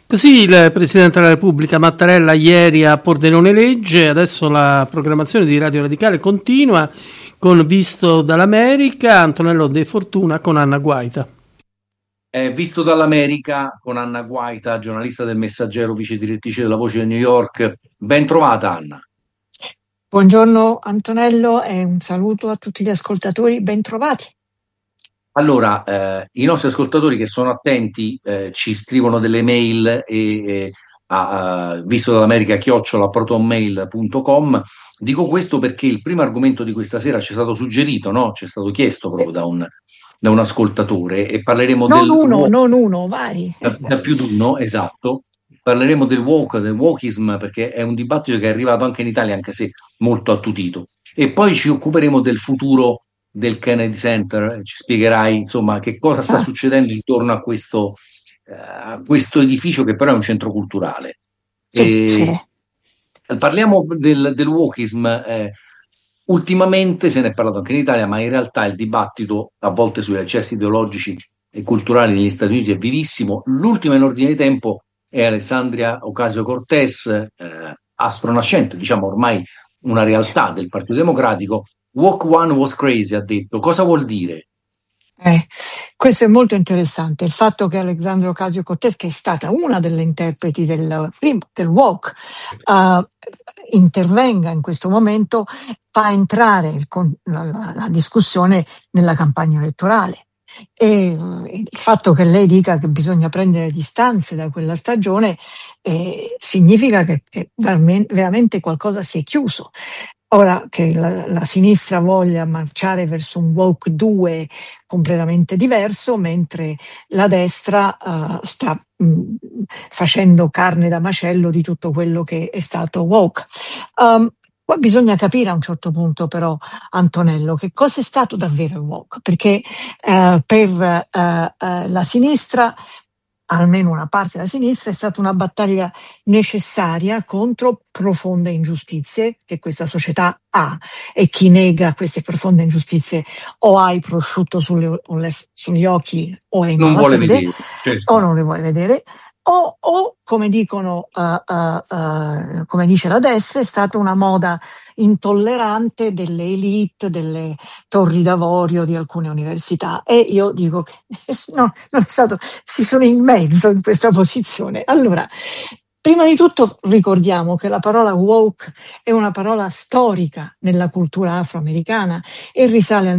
Così il Presidente della Repubblica Mattarella ieri a Pordenone legge, adesso la programmazione di Radio Radicale continua con Visto dall'America, Antonello De Fortuna con Anna Guaita. Visto dall'America con Anna Guaita, giornalista del Messaggero, vice direttrice della Voce di New York. Ben trovata, Anna. Buongiorno Antonello e un saluto a tutti gli ascoltatori, ben trovati. Allora, i nostri ascoltatori che sono attenti ci scrivono delle mail a visto dall'America @protonmail.com. Dico questo perché il primo argomento di questa sera ci è stato suggerito, no? Ci è stato chiesto proprio da un ascoltatore e parleremo non uno, vari. Da più di uno, esatto. Parleremo del wokeism, perché è un dibattito che è arrivato anche in Italia, anche se molto attutito. E poi ci occuperemo del futuro del Kennedy Center, ci spiegherai insomma che cosa sta succedendo intorno a questo edificio che però è un centro culturale. Sì. Parliamo del wokeism. Ultimamente se ne è parlato anche in Italia, ma in realtà il dibattito a volte sugli eccessi ideologici e culturali negli Stati Uniti è vivissimo. L'ultima in ordine di tempo è Alexandria Ocasio-Cortez, astronascente, diciamo ormai una realtà del Partito Democratico. Walk one was crazy, ha detto. Cosa vuol dire? Questo è molto interessante, il fatto che Alexandria Ocasio-Cortez, che è stata una delle interpreti del woke, intervenga in questo momento, fa entrare la discussione nella campagna elettorale. E il fatto che lei dica che bisogna prendere distanze da quella stagione significa che veramente qualcosa si è chiuso. Ora che la sinistra voglia marciare verso un woke 2 completamente diverso, mentre la destra sta facendo carne da macello di tutto quello che è stato woke. Qua bisogna capire a un certo punto però, Antonello, che cosa è stato davvero il woke, perché per la sinistra, almeno una parte della sinistra, è stata una battaglia necessaria contro profonde ingiustizie che questa società ha, e chi nega queste profonde ingiustizie o ha il prosciutto sugli occhi o è in malafede, certo. o non le vuole vedere, o come dicono, come dice la destra, è stata una moda intollerante delle elite, delle torri d'avorio di alcune università, e io dico che no, non è stato, si sono in mezzo in questa posizione. Allora, prima di tutto ricordiamo che la parola woke è una parola storica nella cultura afroamericana e risale al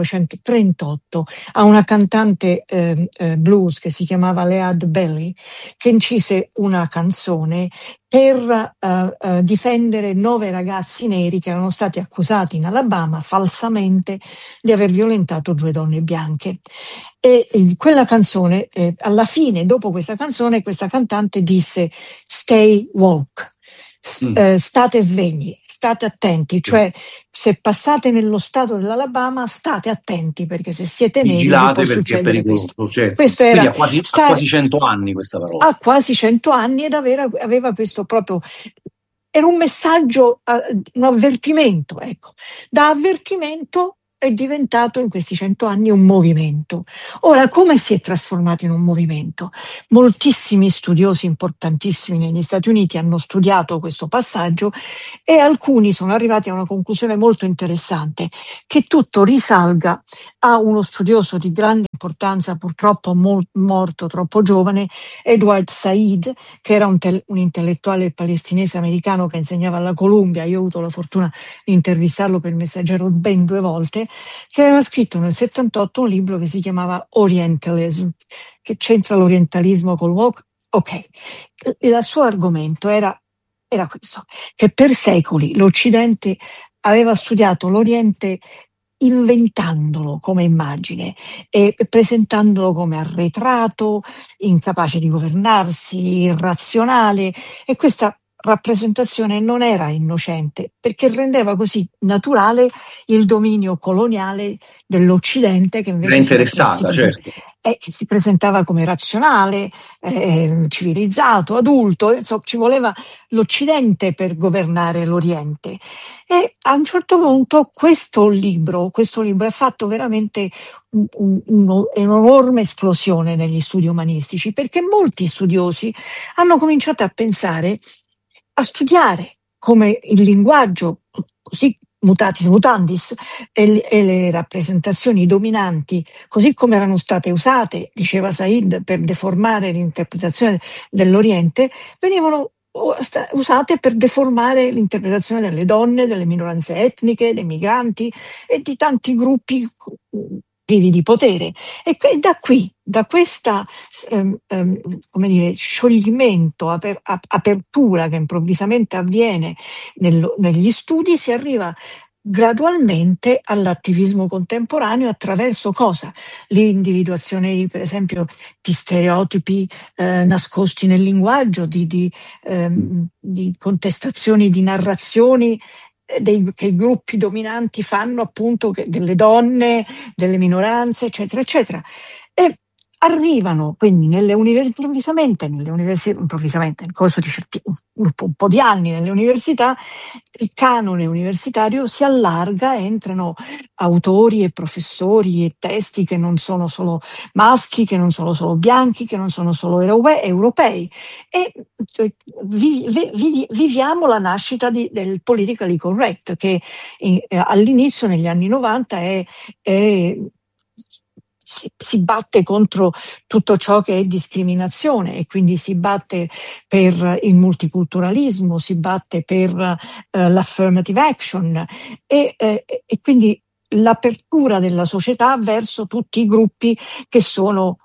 1938 a una cantante blues che si chiamava Lead Belly, che incise una canzone per difendere 9 ragazzi neri che erano stati accusati in Alabama falsamente di aver violentato 2 donne bianche. E quella canzone, alla fine, dopo questa canzone, questa cantante disse "Stay woke", state svegli, state attenti, cioè se passate nello stato dell'Alabama state attenti, perché se siete neri vi può succedere questo. Certo. Questo era, ha quasi 100 anni questa parola. Ha quasi 100 anni ed aveva questo proprio, era un messaggio, un avvertimento, ecco. Da avvertimento è diventato in questi 100 anni un movimento. Ora, come si è trasformato in un movimento? Moltissimi studiosi importantissimi negli Stati Uniti hanno studiato questo passaggio e alcuni sono arrivati a una conclusione molto interessante, che tutto risalga a uno studioso di grande importanza, purtroppo morto troppo giovane, Edward Said, che era un intellettuale palestinese americano che insegnava alla Columbia. Io ho avuto la fortuna di intervistarlo per il Messaggero ben 2 volte, che aveva scritto nel 78 un libro che si chiamava Orientalism. Che c'entra l'orientalismo col woke? Ok, il suo argomento era questo, che per secoli l'Occidente aveva studiato l'Oriente inventandolo come immagine e presentandolo come arretrato, incapace di governarsi, irrazionale, e questa rappresentazione non era innocente, perché rendeva così naturale il dominio coloniale dell'Occidente, che invece era interessata, certo. che si presentava come razionale, civilizzato, adulto, insomma, ci voleva l'Occidente per governare l'Oriente. E a un certo punto questo libro ha fatto veramente un'enorme esplosione negli studi umanistici, perché molti studiosi hanno cominciato a pensare, a studiare come il linguaggio, così mutatis mutandis, e le rappresentazioni dominanti, così come erano state usate, diceva Said, per deformare l'interpretazione dell'Oriente, venivano usate per deformare l'interpretazione delle donne, delle minoranze etniche, dei migranti e di tanti gruppi vivi di potere. E da qui, da questa come dire, scioglimento, apertura che improvvisamente avviene negli studi, si arriva gradualmente all'attivismo contemporaneo attraverso cosa? L'individuazione, per esempio, di stereotipi nascosti nel linguaggio, di contestazioni, di narrazioni che i gruppi dominanti fanno, appunto, delle donne, delle minoranze, eccetera, eccetera. E arrivano quindi improvvisamente, nel corso di un po' di anni nelle università, il canone universitario si allarga, entrano autori e professori e testi che non sono solo maschi, che non sono solo bianchi, che non sono solo europei. E viviamo la nascita del politically correct, che all'inizio, negli anni 90, si batte contro tutto ciò che è discriminazione, e quindi si batte per il multiculturalismo, si batte per l'affirmative action e quindi l'apertura della società verso tutti i gruppi che sono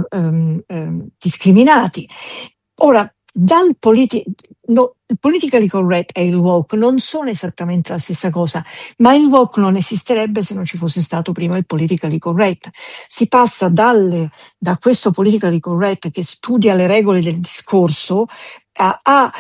discriminati. Ora, il politically correct e il woke non sono esattamente la stessa cosa, ma il woke non esisterebbe se non ci fosse stato prima il politically correct. Si passa da questo politically correct, che studia le regole del discorso, a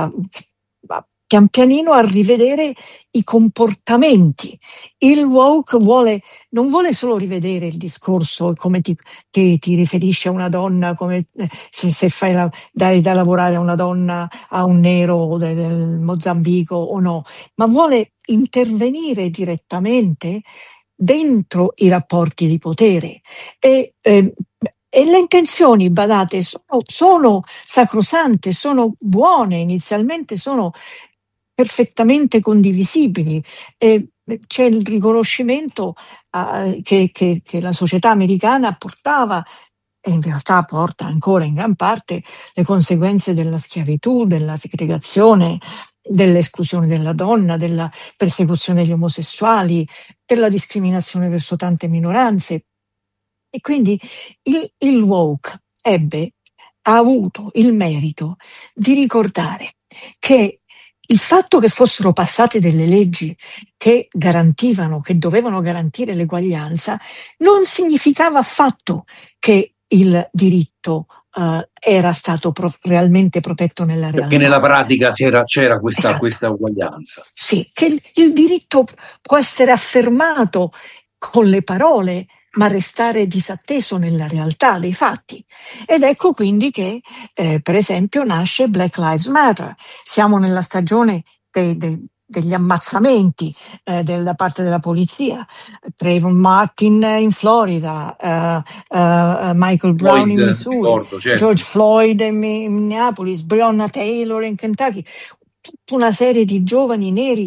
pian pianino a rivedere i comportamenti. Il woke non vuole solo rivedere il discorso, come ti riferisci a una donna, come se dai da lavorare a una donna, a un nero del Mozambico o no, ma vuole intervenire direttamente dentro i rapporti di potere. E le intenzioni, badate, sono sacrosante, sono buone, inizialmente sono perfettamente condivisibili. C'è il riconoscimento che la società americana portava, e in realtà porta ancora in gran parte, le conseguenze della schiavitù, della segregazione, dell'esclusione della donna, della persecuzione degli omosessuali, della discriminazione verso tante minoranze. E quindi il woke ha avuto il merito di ricordare che il fatto che fossero passate delle leggi che dovevano garantire l'eguaglianza, non significava affatto che il diritto era stato realmente protetto nella realtà. Perché nella pratica c'era questa, esatto, questa uguaglianza. Sì, che il diritto può essere affermato con le parole, ma restare disatteso nella realtà dei fatti. Ed ecco quindi che, per esempio, nasce Black Lives Matter. Siamo nella stagione degli ammazzamenti da parte della polizia. Trayvon Martin in Florida, Michael Brown in Missouri, ricordo, certo. George Floyd in Minneapolis, Breonna Taylor in Kentucky, tutta una serie di giovani neri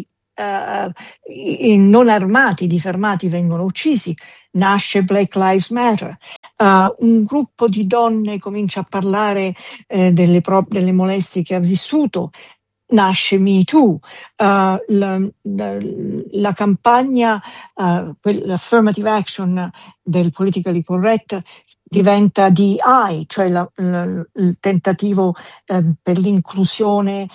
non armati, disarmati, vengono uccisi. Nasce Black Lives Matter. Un gruppo di donne comincia a parlare delle molestie che ha vissuto. Nasce Me Too. La campagna, l'affirmative action del politically correct diventa DI, cioè il tentativo per l'inclusione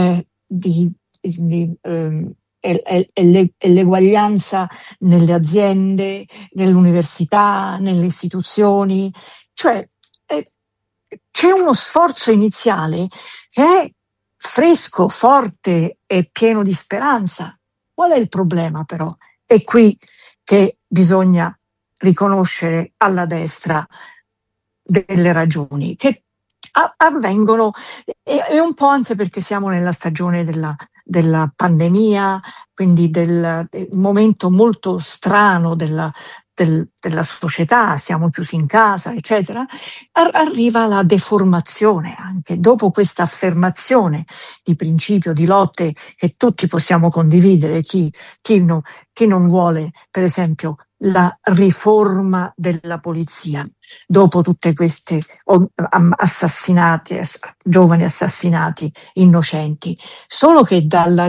e l'eguaglianza nelle aziende, nell'università, nelle istituzioni. Cioè c'è uno sforzo iniziale che è fresco, forte e pieno di speranza. Qual è il problema, però? È qui che bisogna riconoscere alla destra delle ragioni che avvengono, e un po' anche perché siamo nella stagione della pandemia, quindi del momento molto strano della società, siamo chiusi in casa, eccetera, arriva la deformazione anche. Dopo questa affermazione di principio, di lotte che tutti possiamo condividere, chi non vuole, per esempio, la riforma della polizia, dopo tutte queste assassinati, giovani assassinati innocenti, solo che dalla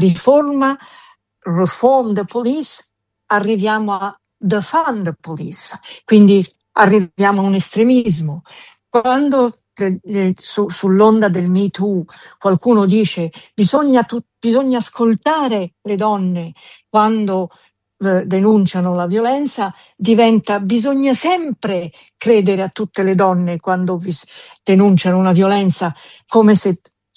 reform the police, arriviamo a defund the police, quindi arriviamo a un estremismo. Quando sull'onda del Me Too qualcuno dice bisogna ascoltare le donne quando denunciano la violenza, diventa bisogna sempre credere a tutte le donne quando denunciano una violenza, come se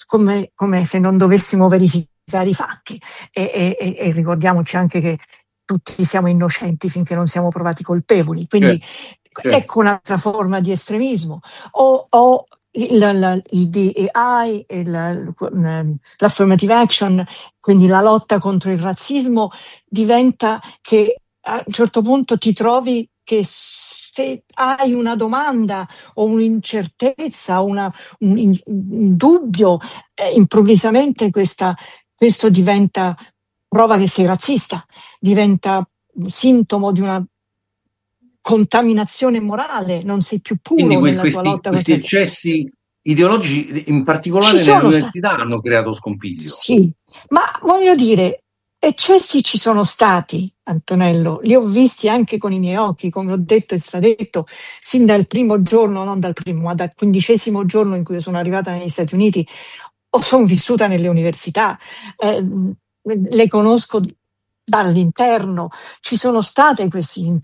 non dovessimo verificare i fatti, e ricordiamoci anche che tutti siamo innocenti finché non siamo provati colpevoli, quindi ecco un'altra forma di estremismo. O il DEI, l'affirmative action, quindi la lotta contro il razzismo, diventa che a un certo punto ti trovi che se hai una domanda o un'incertezza, un dubbio, improvvisamente questo diventa prova che sei razzista, diventa sintomo di una contaminazione morale, non sei più puro nella tua lotta. Questi eccessi ideologici, in particolare nelle università, hanno creato scompiglio. Sì, ma voglio dire, eccessi ci sono stati, Antonello, li ho visti anche con i miei occhi, come ho detto e stradetto, sin dal primo giorno, non dal primo, ma dal 15° giorno in cui sono arrivata negli Stati Uniti, o sono vissuta nelle università, le conosco dall'interno, ci sono state questi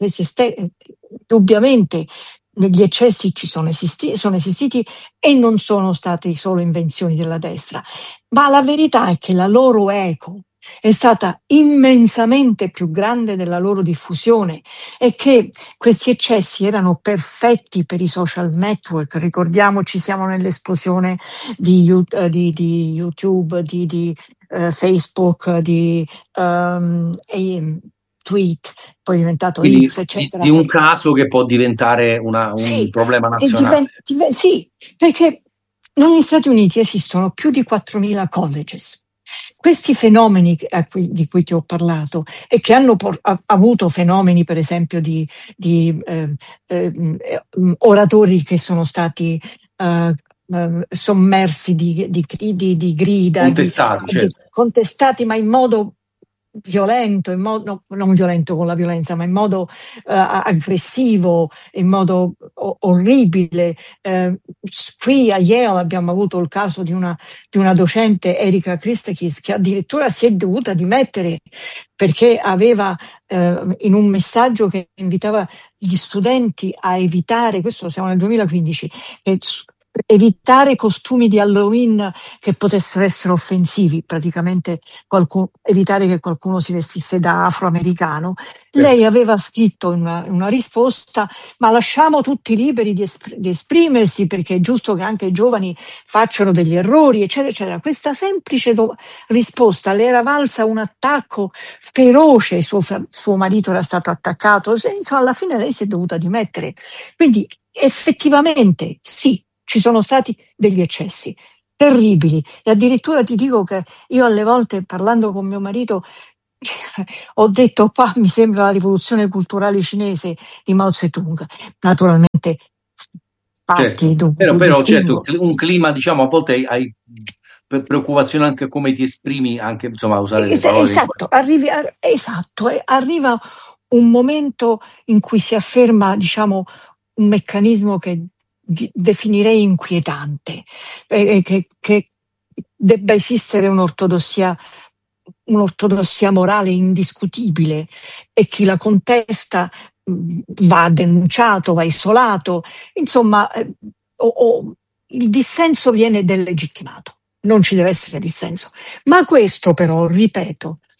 indubbiamente gli eccessi sono esistiti e non sono stati solo invenzioni della destra, ma la verità è che la loro eco è stata immensamente più grande della loro diffusione e che questi eccessi erano perfetti per i social network. Ricordiamoci, siamo nell'esplosione di YouTube, di Facebook, di tweet, poi è diventato Quindi, X, eccetera. Di un caso che può diventare un problema nazionale. Sì, perché negli Stati Uniti esistono più di 4.000 colleges. Questi fenomeni di cui ti ho parlato e che hanno avuto fenomeni, per esempio, di oratori che sono stati sommersi di grida, contestati, ma in modo violento, non violento con la violenza, ma in modo aggressivo, in modo orribile. Qui a Yale abbiamo avuto il caso di una docente, Erika Christakis, che addirittura si è dovuta dimettere perché aveva in un messaggio che invitava gli studenti a evitare, questo siamo nel 2015, evitare costumi di Halloween che potessero essere offensivi, praticamente evitare che qualcuno si vestisse da afroamericano. Lei aveva scritto una risposta: ma lasciamo tutti liberi di esprimersi, perché è giusto che anche i giovani facciano degli errori, eccetera, eccetera. Questa semplice risposta le era valsa un attacco feroce, suo marito era stato attaccato, insomma, alla fine lei si è dovuta dimettere. Quindi effettivamente sì, ci sono stati degli eccessi terribili, e addirittura ti dico che io alle volte, parlando con mio marito, ho detto: qua mi sembra la rivoluzione culturale cinese di Mao Zedong. Naturalmente fatti, però certo, un clima, diciamo, a volte hai preoccupazione anche come ti esprimi, anche insomma usare le parole. Esatto, arriva un momento in cui si afferma, diciamo, un meccanismo che definirei inquietante, che debba esistere un'ortodossia morale indiscutibile, e chi la contesta va denunciato, va isolato, insomma, il dissenso viene delegittimato, non ci deve essere dissenso. Ma questo però, ripeto,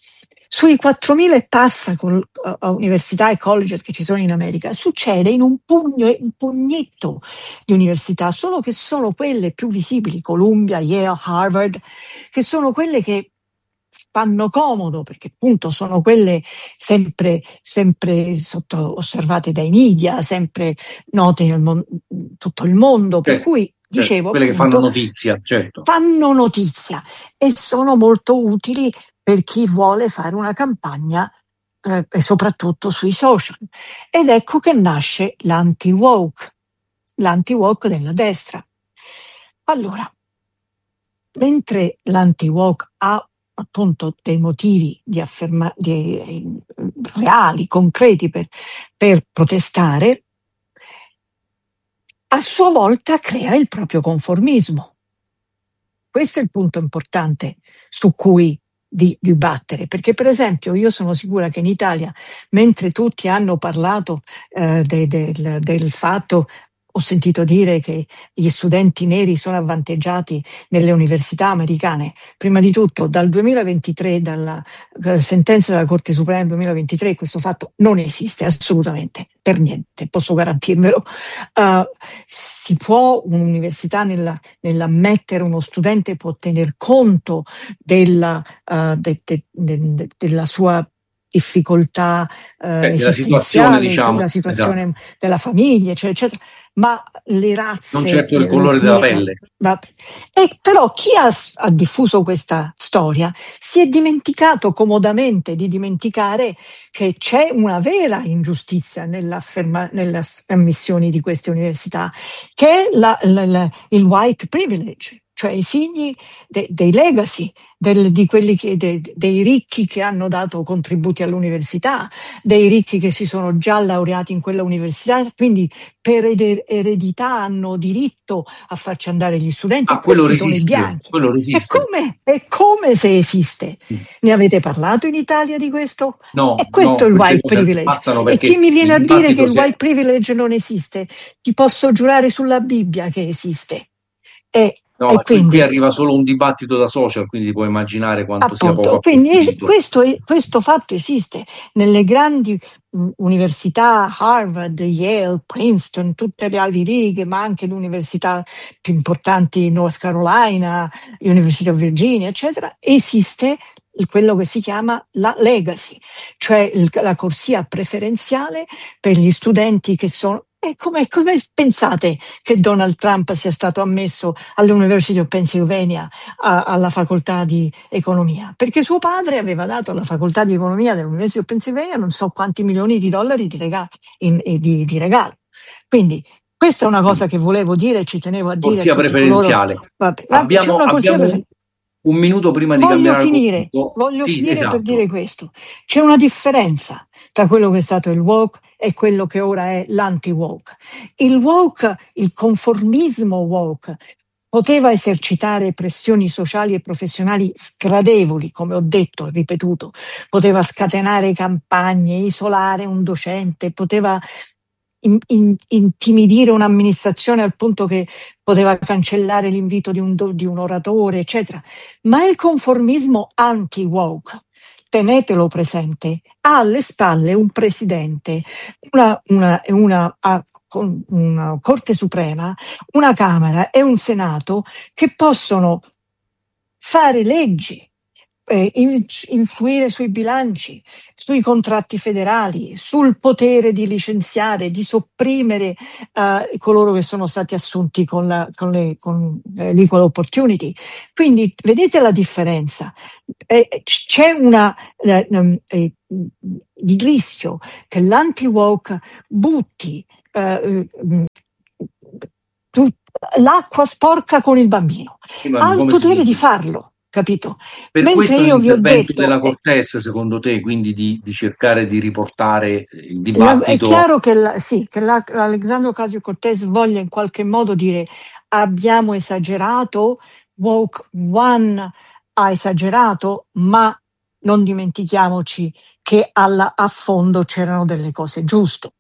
Sui 4.000 e passa università e college che ci sono in America, succede in un pugnetto di università, solo che sono quelle più visibili, Columbia, Yale, Harvard, che sono quelle che fanno comodo, perché appunto sono quelle sempre osservate dai media, sempre note in tutto il mondo, per cui dicevo quelle appunto, che fanno notizia, certo. Fanno notizia e sono molto utili per chi vuole fare una campagna e soprattutto sui social. Ed ecco che nasce l'anti-woke della destra. Allora, mentre l'anti-woke ha appunto dei motivi reali, concreti per protestare, a sua volta crea il proprio conformismo. Questo è il punto importante su cui dibattere, perché per esempio io sono sicura che in Italia, mentre tutti hanno parlato del fatto, ho sentito dire che gli studenti neri sono avvantaggiati nelle università americane. Prima di tutto, dal 2023, dalla sentenza della Corte Suprema del 2023, questo fatto non esiste assolutamente, per niente, posso garantirvelo. Si può, un'università nell'ammettere uno studente può tener conto della sua difficoltà esistenziale, diciamo, la situazione della famiglia, eccetera, ma le razze, non certo il colore della pelle. E però chi ha diffuso questa storia si è dimenticato comodamente di dimenticare che c'è una vera ingiustizia nelle ammissioni di queste università, che è il white privilege, cioè i figli dei legacy, di quelli dei ricchi che hanno dato contributi all'università, dei ricchi che si sono già laureati in quella università, quindi per eredità hanno diritto a farci andare gli studenti. Quello questi resiste, sono i bianchi. Quello resiste. È come se esiste. Ne avete parlato in Italia di questo? No. E questo è il white privilege. E chi mi viene a dire che il white privilege non esiste, ti posso giurare sulla Bibbia che esiste. E quindi qui arriva solo un dibattito da social, quindi puoi immaginare quanto appunto, sia poco. Quindi questo fatto esiste nelle grandi università, Harvard, Yale, Princeton, tutte le Ivy League, ma anche le università più importanti, North Carolina, University of Virginia, eccetera. Esiste quello che si chiama la legacy, cioè la corsia preferenziale per gli studenti che sono. E come pensate che Donald Trump sia stato ammesso all'University of Pennsylvania alla facoltà di economia? Perché suo padre aveva dato alla facoltà di economia dell'University of Pennsylvania non so quanti milioni di dollari di regalo. Quindi questa è una cosa che volevo dire, ci tenevo a dire. Corsia preferenziale. Abbiamo un minuto prima di cambiare argomento. Voglio finire per dire questo. C'è una differenza tra quello che è stato il woke e quello che ora è l'anti-woke. Il conformismo woke poteva esercitare pressioni sociali e professionali sgradevoli, come ho detto e ripetuto, poteva scatenare campagne, isolare un docente, poteva intimidire un'amministrazione al punto che poteva cancellare l'invito di un oratore, eccetera. Ma il conformismo anti-woke, tenetelo presente, ha alle spalle un presidente, una Corte Suprema, una Camera e un Senato che possono fare leggi, influire sui bilanci, sui contratti federali, sul potere di licenziare, di sopprimere coloro che sono stati assunti con l'equal opportunity. Quindi vedete la differenza. C'è il rischio che l'anti-woke butti l'acqua sporca con il bambino. Ha il potere di farlo. Capito? Per questo l'intervento della Cortes, secondo te, quindi di cercare di riportare il dibattito. È chiaro che l'Alexandria Ocasio-Cortez voglia in qualche modo dire abbiamo esagerato, woke one ha esagerato, ma non dimentichiamoci che a fondo c'erano delle cose giuste.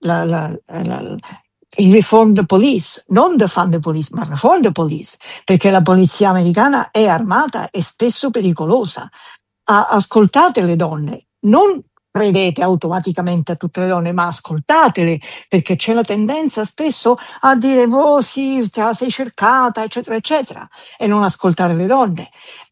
Il reform the police, non defund the police, ma reform the police, perché la polizia americana è armata e spesso pericolosa. ascoltate le donne, non credete automaticamente a tutte le donne, ma ascoltatele, perché c'è la tendenza spesso a dire oh sì, te la sei cercata, eccetera, eccetera, e non ascoltare le donne.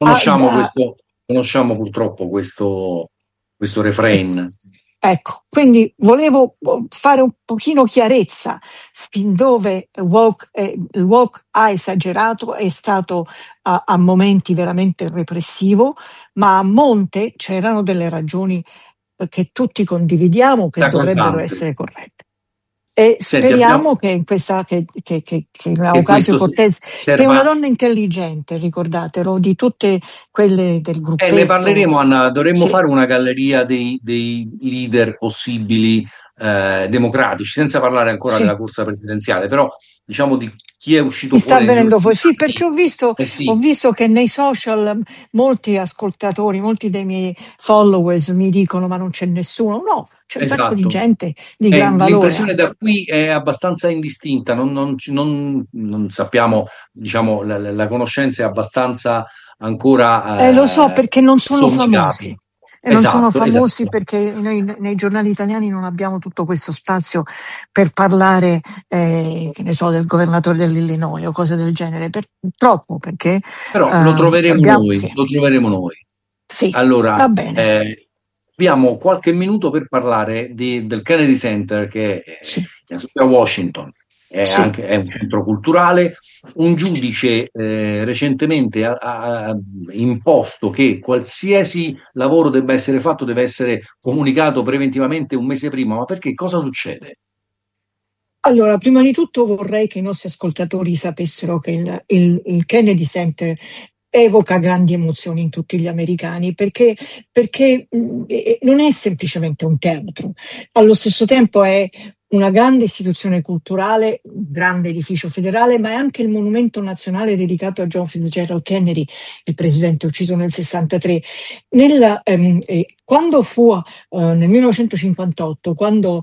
Conosciamo purtroppo questo refrain. Ecco, quindi volevo fare un pochino chiarezza fin dove il woke ha esagerato, è stato a momenti veramente repressivo, ma a monte c'erano delle ragioni che tutti condividiamo che dovrebbero essere corrette. E speriamo che in questa che Ocasio-Cortez, che è una donna intelligente, ricordatelo, di tutte quelle del gruppetto. Ne parleremo, Anna, dovremmo fare una galleria dei leader possibili democratici, senza parlare ancora della corsa presidenziale, però diciamo di chi è uscito fuori. Sta avvenendo fuori, sì, perché ho visto che nei social molti ascoltatori, molti dei miei followers mi dicono ma non c'è nessuno, no. C'è un sacco di gente di gran valore. L'impressione da qui è abbastanza indistinta, non sappiamo, diciamo, la conoscenza è abbastanza ancora lo so perché non sono famosi. E non sono famosi esatto. Perché noi nei giornali italiani non abbiamo tutto questo spazio per parlare, che ne so, del governatore dell'Illinois o cose del genere, troppo perché... Però lo troveremo noi. Sì, allora, va bene. Abbiamo qualche minuto per parlare del Kennedy Center che è a Washington, è un centro culturale. Un giudice recentemente ha imposto che qualsiasi lavoro debba essere fatto deve essere comunicato preventivamente un mese prima. Ma perché? Cosa succede? Allora, prima di tutto vorrei che i nostri ascoltatori sapessero che il Kennedy Center evoca grandi emozioni in tutti gli americani perché non è semplicemente un teatro, allo stesso tempo è una grande istituzione culturale, un grande edificio federale, ma è anche il monumento nazionale dedicato a John Fitzgerald Kennedy, il presidente ucciso nel 63. Quando fu nel 1958, quando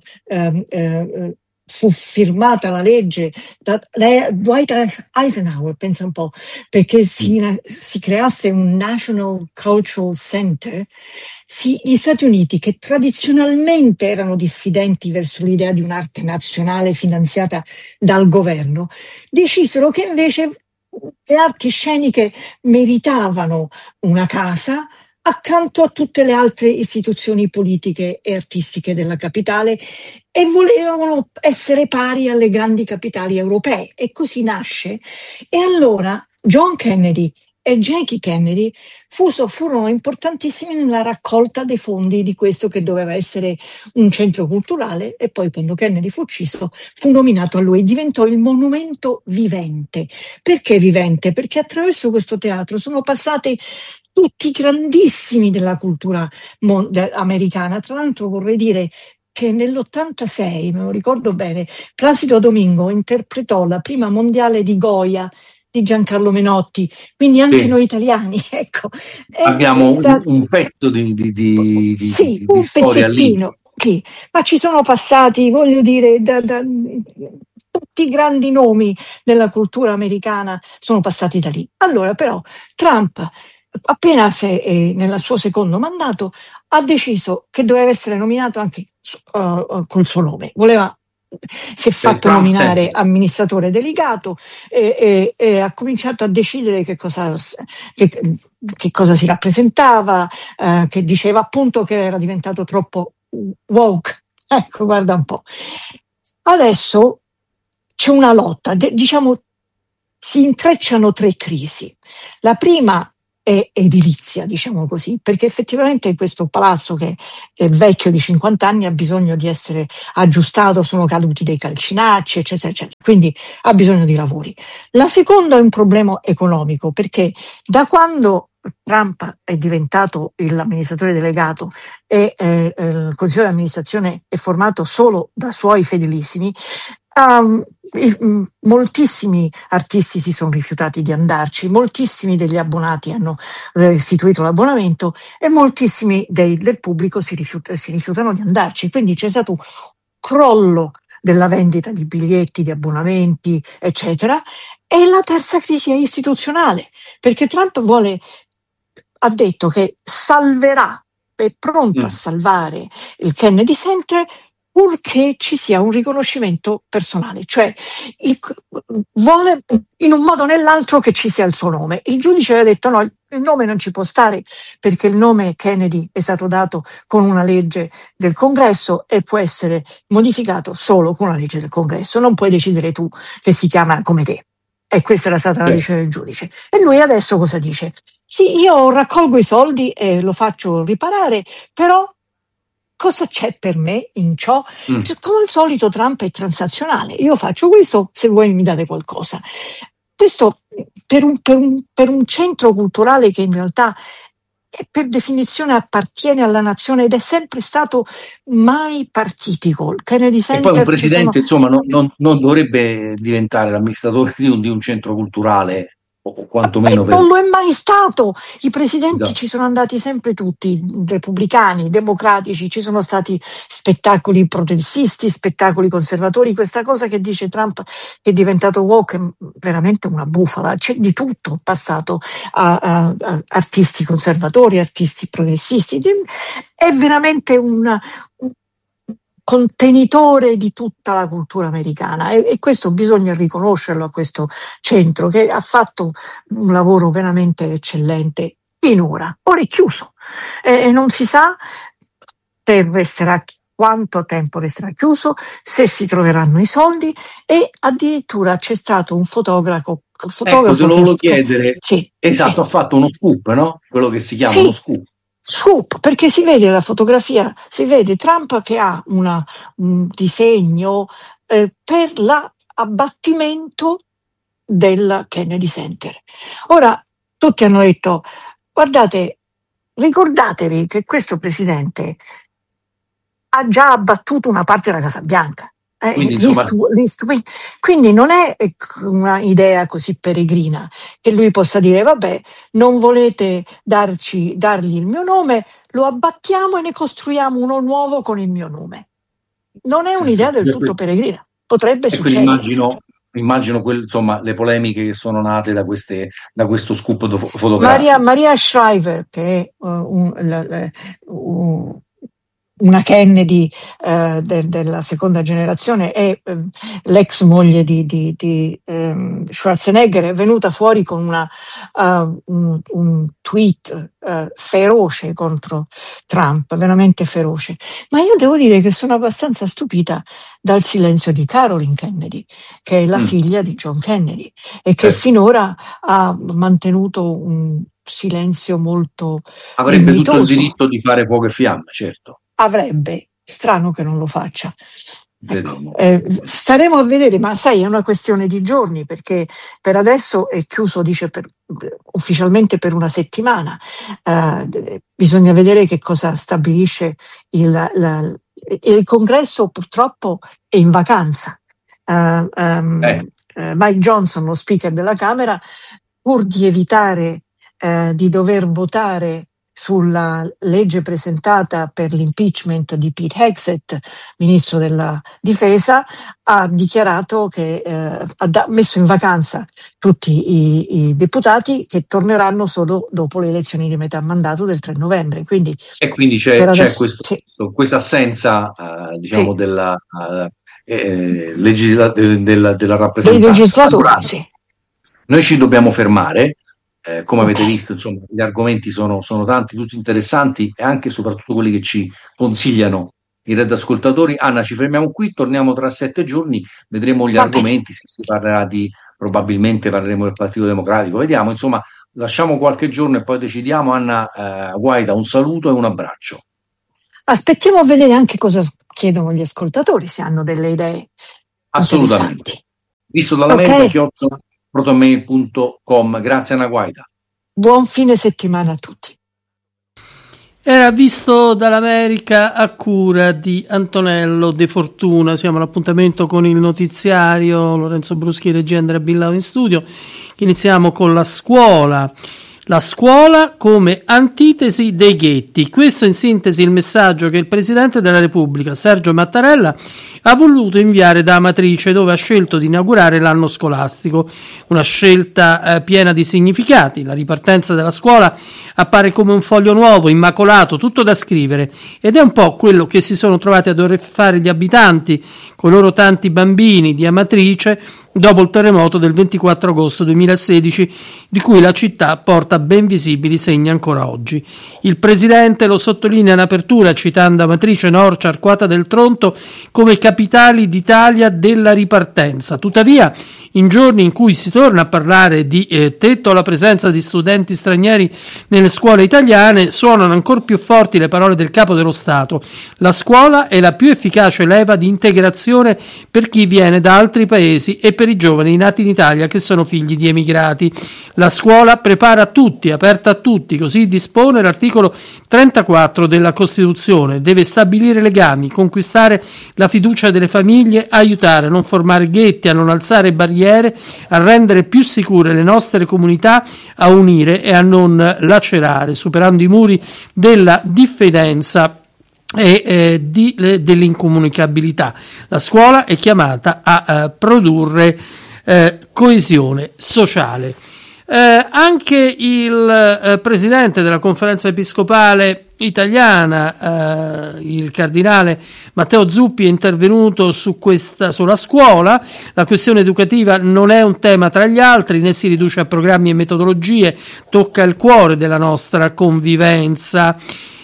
fu firmata la legge da Dwight Eisenhower, pensa un po', perché si creasse un National Cultural Center, gli Stati Uniti, che tradizionalmente erano diffidenti verso l'idea di un'arte nazionale finanziata dal governo, decisero che invece le arti sceniche meritavano una casa accanto a tutte le altre istituzioni politiche e artistiche della capitale e volevano essere pari alle grandi capitali europee. E così nasce. E allora John Kennedy e Jackie Kennedy furono importantissimi nella raccolta dei fondi di questo che doveva essere un centro culturale, e poi quando Kennedy fu ucciso fu nominato a lui, diventò il monumento vivente. Perché vivente? Perché attraverso questo teatro sono passati tutti i grandissimi della cultura americana. Tra l'altro vorrei dire che nell'86, me lo ricordo bene, Placido Domingo interpretò la prima mondiale di Goya di Giancarlo Menotti, quindi anche noi italiani, ecco. Abbiamo un pezzo di un storia pezzettino, lì. Ma ci sono passati, voglio dire, tutti i grandi nomi della cultura americana sono passati da lì. Allora però Trump, appena nel suo secondo mandato, ha deciso che doveva essere nominato anche col suo nome. Si è fatto nominare amministratore delegato e ha cominciato a decidere che cosa si rappresentava, che diceva appunto che era diventato troppo woke. Ecco, guarda un po'. Adesso c'è una lotta, diciamo, si intrecciano tre crisi. La prima è edilizia, diciamo così, perché effettivamente questo palazzo, che è vecchio di 50 anni, ha bisogno di essere aggiustato, sono caduti dei calcinacci, eccetera, eccetera, quindi ha bisogno di lavori. La seconda è un problema economico, perché da quando Trump è diventato l'amministratore delegato e il consiglio di amministrazione è formato solo da suoi fedelissimi, moltissimi artisti si sono rifiutati di andarci, moltissimi degli abbonati hanno restituito l'abbonamento e moltissimi del pubblico si rifiutano di andarci, quindi c'è stato un crollo della vendita di biglietti, di abbonamenti, eccetera. E la terza crisi è istituzionale, perché Trump vuole ha detto che salverà, è pronto a salvare il Kennedy Center purché ci sia un riconoscimento personale, cioè vuole in un modo o nell'altro che ci sia il suo nome. Il giudice aveva detto no, il nome non ci può stare perché il nome Kennedy è stato dato con una legge del Congresso e può essere modificato solo con una legge del Congresso, non puoi decidere tu che si chiama come te. E questa era stata la decisione del giudice. E lui adesso cosa dice? Sì, io raccolgo i soldi e lo faccio riparare, però cosa c'è per me in ciò? Come al solito Trump è transazionale, io faccio questo se voi mi date qualcosa. Questo per un centro culturale che in realtà per definizione appartiene alla nazione ed è sempre stato mai partitico. Kennedy Center, e poi un presidente insomma non dovrebbe diventare l'amministratore di un centro culturale, o quantomeno non lo è mai stato. I presidenti esatto. Ci sono andati sempre tutti, repubblicani, democratici, ci sono stati spettacoli progressisti, spettacoli conservatori. Questa cosa che dice Trump che è diventato woke è veramente una bufala, c'è di tutto, passato a artisti conservatori, artisti progressisti, è veramente un contenitore di tutta la cultura americana e questo bisogna riconoscerlo a questo centro che ha fatto un lavoro veramente eccellente finora. Ora è chiuso e non si sa se resterà, quanto tempo resterà chiuso, se si troveranno i soldi e addirittura c'è stato un fotografo te lo volevo chiedere. Sì, esatto, ha fatto uno scoop, no? Quello che si chiama uno scoop, perché si vede la fotografia, si vede Trump che ha un disegno per l'abbattimento del Kennedy Center. Ora, tutti hanno detto, guardate, ricordatevi che questo presidente ha già abbattuto una parte della Casa Bianca. Quindi non è una idea così peregrina che lui possa dire vabbè, non volete dargli il mio nome, lo abbattiamo e ne costruiamo uno nuovo con il mio nome. Non è un'idea del tutto peregrina, potrebbe succedere. Immagino insomma le polemiche che sono nate da questo scoop fotografico. Maria Shriver, che è una Kennedy della seconda generazione, è l'ex moglie di Schwarzenegger, è venuta fuori con un tweet feroce contro Trump, veramente feroce. Ma io devo dire che sono abbastanza stupita dal silenzio di Caroline Kennedy, che è la figlia di John Kennedy e che finora ha mantenuto un silenzio molto avrebbe dignitoso. tutto il diritto di fare fuoco e fiamme, certo. Avrebbe, strano che non lo faccia. Ecco, staremo a vedere, ma sai, è una questione di giorni perché per adesso è chiuso, dice ufficialmente per una settimana. Bisogna vedere che cosa stabilisce il Congresso. Purtroppo è in vacanza. Mike Johnson, lo speaker della Camera, pur di evitare di dover votare sulla legge presentata per l'impeachment di Pete Hegseth, ministro della difesa, ha dichiarato che ha messo in vacanza tutti i deputati che torneranno solo dopo le elezioni di metà mandato del 3 novembre. Quindi c'è questa assenza diciamo della rappresentanza. Dei legislatori, allora, noi ci dobbiamo fermare. Come avete visto, insomma, gli argomenti sono tanti, tutti interessanti e anche e soprattutto quelli che ci consigliano i radioascoltatori. Anna, ci fermiamo qui, torniamo tra 7 giorni, vedremo gli argomenti, se si parlerà probabilmente parleremo del Partito Democratico, vediamo, insomma, lasciamo qualche giorno e poi decidiamo. Anna Guaita, un saluto e un abbraccio. Aspettiamo a vedere anche cosa chiedono gli ascoltatori, se hanno delle idee. Assolutamente. Visto dall'America, protonmail.com. Grazie Anna Guaita. Buon fine settimana a tutti. Era Visto dall'America a cura di Antonello De Fortuna. Siamo all'appuntamento con il notiziario. Lorenzo Bruschi, regia, Andrea Billau in studio. Iniziamo con la scuola. La scuola come antitesi dei ghetti. Questo in sintesi il messaggio che il Presidente della Repubblica, Sergio Mattarella, ha voluto inviare da Amatrice, dove ha scelto di inaugurare l'anno scolastico. Una scelta piena di significati. La ripartenza della scuola appare come un foglio nuovo, immacolato, tutto da scrivere, ed è un po' quello che si sono trovati a dover fare gli abitanti, con i loro tanti bambini, di Amatrice, dopo il terremoto del 24 agosto 2016, di cui la città porta ben visibili segni ancora oggi. Il presidente lo sottolinea in apertura, citando Amatrice, Norcia, Arquata del Tronto come capitali d'Italia della ripartenza. Tuttavia, in giorni in cui si torna a parlare di tetto alla presenza di studenti stranieri nelle scuole italiane, suonano ancora più forti le parole del Capo dello Stato. La scuola è la più efficace leva di integrazione per chi viene da altri paesi e per i giovani nati in Italia che sono figli di emigrati. La scuola prepara tutti, aperta a tutti, così dispone l'articolo 34 della Costituzione. Deve stabilire legami, conquistare la fiducia delle famiglie, aiutare a non formare ghetti, a non alzare barriere, a rendere più sicure le nostre comunità, a unire e a non lacerare, superando i muri della diffidenza e dell'incomunicabilità. La scuola è chiamata a produrre coesione sociale. Anche il presidente della Conferenza Episcopale italiana, il cardinale Matteo Zuppi, è intervenuto sulla scuola. La questione educativa non è un tema tra gli altri, né si riduce a programmi e metodologie, tocca il cuore della nostra convivenza.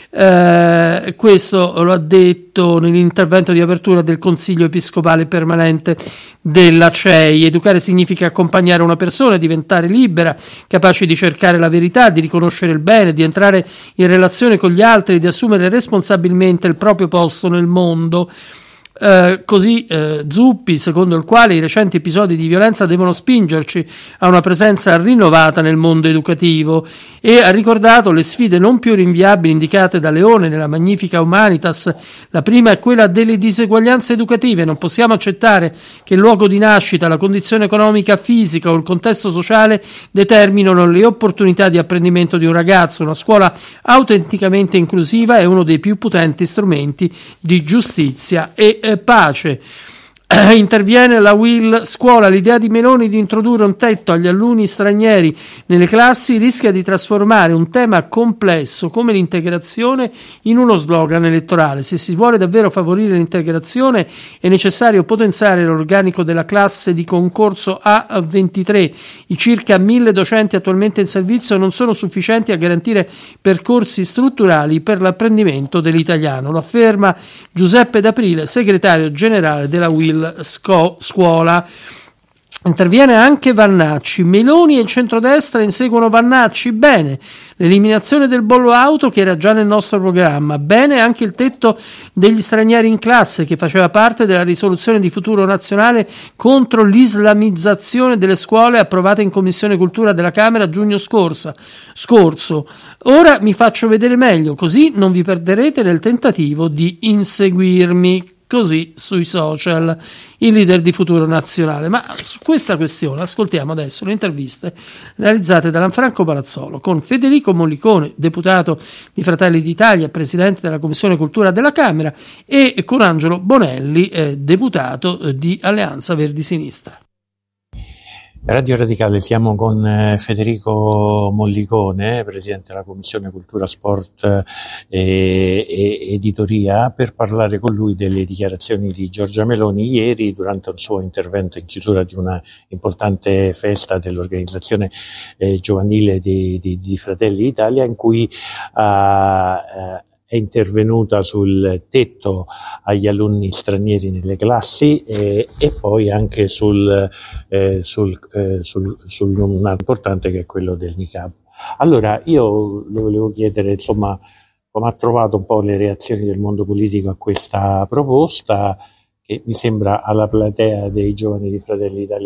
Questo lo ha detto nell'intervento di apertura del Consiglio Episcopale Permanente della CEI. Educare significa accompagnare una persona, diventare libera, capace di cercare la verità, di riconoscere il bene, di entrare in relazione con gli altri, di assumere responsabilmente il proprio posto nel mondo. Così Zuppi, secondo il quale i recenti episodi di violenza devono spingerci a una presenza rinnovata nel mondo educativo, e ha ricordato le sfide non più rinviabili indicate da Leone nella Magnifica Humanitas. La prima è quella delle diseguaglianze educative. Non possiamo accettare che il luogo di nascita, la condizione economica, fisica o il contesto sociale determinino le opportunità di apprendimento di un ragazzo. Una scuola autenticamente inclusiva è uno dei più potenti strumenti di giustizia e pace. Interviene la Will Scuola. L'idea di Meloni di introdurre un tetto agli alunni stranieri nelle classi rischia di trasformare un tema complesso come l'integrazione in uno slogan elettorale. Se si vuole davvero favorire l'integrazione è necessario potenziare l'organico della classe di concorso A23. I circa 1000 docenti attualmente in servizio non sono sufficienti a garantire percorsi strutturali per l'apprendimento dell'italiano. Lo afferma Giuseppe D'Aprile, segretario generale della Will Scuola. Interviene anche Vannacci. Meloni e il centrodestra inseguono Vannacci. Bene l'eliminazione del bollo auto, che era già nel nostro programma. Bene anche il tetto degli stranieri in classe, che faceva parte della risoluzione di futuro nazionale contro l'islamizzazione delle scuole approvata in Commissione Cultura della Camera giugno scorso. Ora mi faccio vedere meglio, così non vi perderete nel tentativo di inseguirmi. Così sui social il leader di Futuro Nazionale. Ma su questa questione ascoltiamo adesso le interviste realizzate da Lanfranco Palazzolo con Federico Mollicone, deputato di Fratelli d'Italia, presidente della Commissione Cultura della Camera, e con Angelo Bonelli, deputato di Alleanza Verdi Sinistra. Radio Radicale, siamo con Federico Mollicone, presidente della Commissione Cultura, Sport e Editoria, per parlare con lui delle dichiarazioni di Giorgia Meloni ieri durante un suo intervento in chiusura di una importante festa dell'organizzazione giovanile di Fratelli d'Italia, in cui è intervenuta sul tetto agli alunni stranieri nelle classi e poi anche sul un importante, che è quello del niqab. Allora, io le volevo chiedere, insomma, come ha trovato un po' le reazioni del mondo politico a questa proposta, che mi sembra alla platea dei giovani di Fratelli d'Italia